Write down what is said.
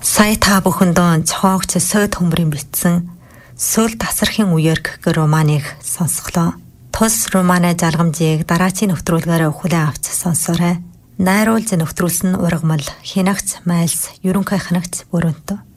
Сая та бүхэндээ цогц сойд хөмбөрийн бичсэн Сүл тасархын үеэр гэх романыг сонсголоо. Тус романы залгамжийг дараачийн нэвтрүүлгээр хүлээн авч сонсоорой. Найруулж нэвтрүүлсэн ургамал Хинагц Майлс ерөнхий ханагц Бүрэнтө.